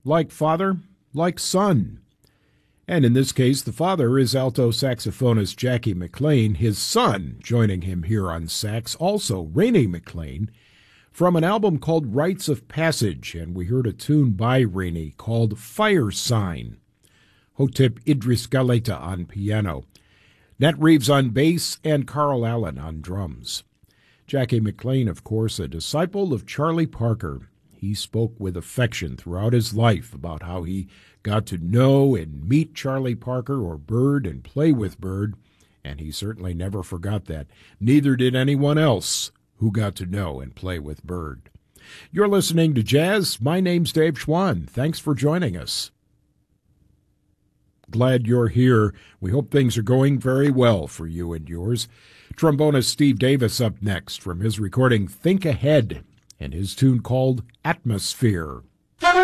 like father, like son. And in this case, the father is alto saxophonist Jackie McLean, his son joining him here on sax, also Rainey McLean, from an album called Rites of Passage, and we heard a tune by Rainey called Fire Sign. Hotep Idris Galeta on piano, Nat Reeves on bass, and Carl Allen on drums. Jackie McLean, of course, a disciple of Charlie Parker. He spoke with affection throughout his life about how he got to know and meet Charlie Parker or Bird and play with Bird, and he certainly never forgot that. Neither did anyone else who got to know and play with Bird. You're listening to Jazz. My name's Dave Schwann. Thanks for joining us. Glad you're here. We hope things are going very well for you and yours. Trombonist Steve Davis up next from his recording Think Ahead and his tune called Atmosphere.